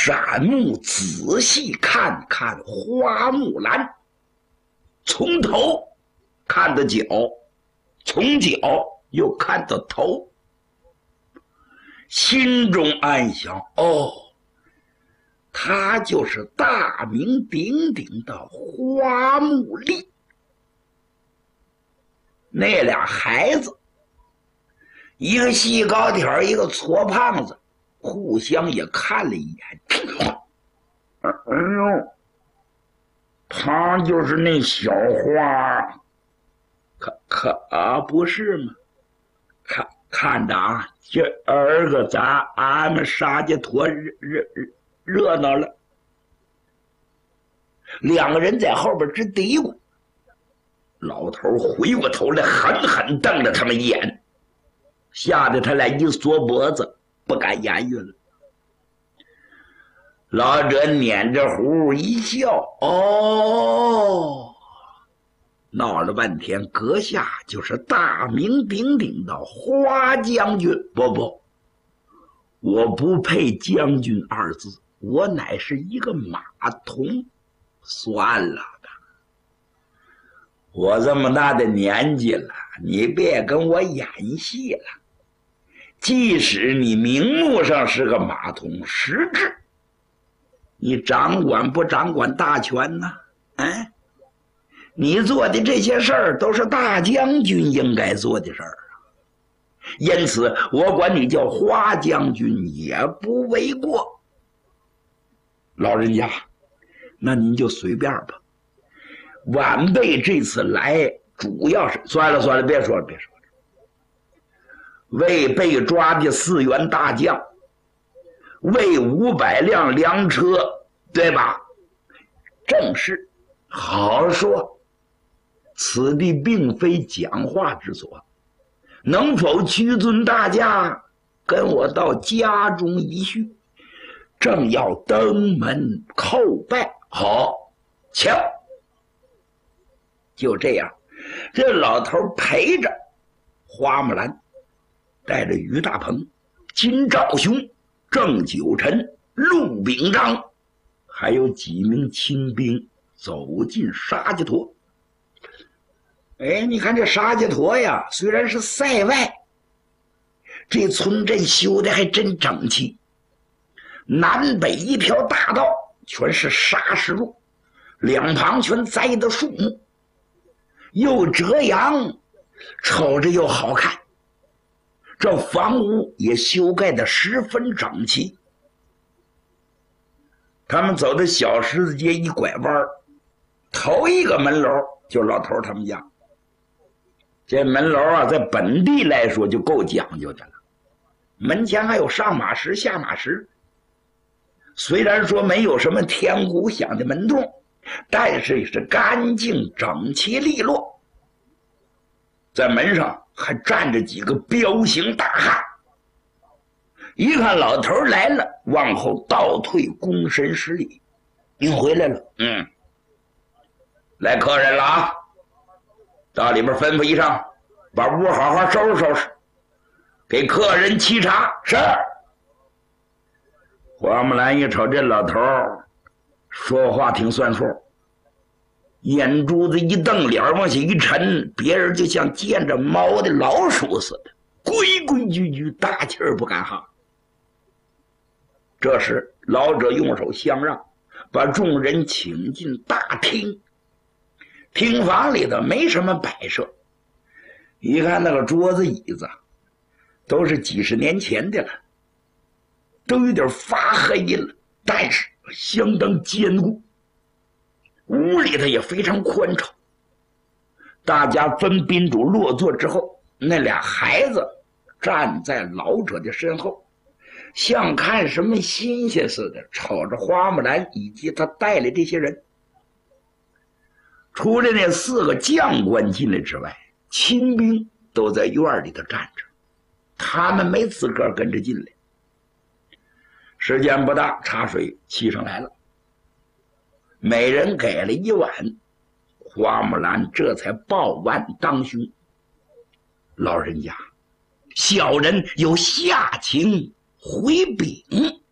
山木仔细看看花木兰，从头看到脚，从脚又看到头，心中暗想：哦，他就是大名鼎鼎的花木丽。那俩孩子，一个细高挑，一个矬胖子，互相也看了一眼。哎呦，他就是那小花，可不是吗？看着啊，今儿个俺们沙家坨热闹了。两个人在后边直嘀咕。老头回过头来，狠狠瞪了他们一眼，吓得他俩一缩脖子，不敢言语了。老者捻着胡一笑：“哦，闹了半天，阁下就是大名鼎鼎的花将军。不，我不配将军二字，我乃是一个马童。算了吧，我这么大的年纪了，你别跟我演戏了。即使你名目上是个马童，实质你掌管不掌管大权呢？哎，你做的这些事儿都是大将军应该做的事儿啊。因此我管你叫花将军也不为过。老人家，那您就随便吧。晚辈这次来主要是……算了，别说了。为被抓的4员大将，为500辆粮车，对吧？正是，好说。此地并非讲话之所，能否屈尊大驾，跟我到家中一叙？正要登门叩拜。好，请。就这样，这老头陪着花木兰，带着于大鹏、金兆雄、郑九臣、陆秉章，还有几名亲兵走进沙家坨。哎，你看这沙家坨呀，虽然是塞外，这村镇修的还真整齐。南北一条大道全是沙石路，两旁全栽的树木，又遮阳，瞅着又好看。这房屋也修盖的十分整齐。他们走到小十字街一拐弯，头一个门楼就老头他们家。这门楼啊，在本地来说就够讲究的了。门前还有上马石、下马石。虽然说没有什么天鼓响的门洞，但是也是干净整齐利落。在门上还站着几个彪形大汉，一看老头来了，往后倒退躬身施礼：“您回来了。”“来客人了啊，到里边吩咐一声，把屋好好收拾收拾，给客人沏茶。”“是。”花木兰一瞅这老头说话挺算数，眼珠子一瞪，脸往下一沉，别人就像见着猫的老鼠似的，规规矩矩，大气儿不敢哈。这时老者用手相让，把众人请进大厅。厅房里头没什么摆设，一看那个桌子椅子都是几十年前的了，都有点发黑了，但是相当坚固。屋里头也非常宽敞。大家分宾主落座之后，那俩孩子站在老者的身后，像看什么新鲜似的，瞅着花木兰以及他带来这些人。除了那4个将官进来之外，亲兵都在院里头站着，他们没资格跟着进来。时间不大，茶水沏上来了，每人给了1碗，花木兰这才抱碗当胸：“老人家，小人有下情回禀。”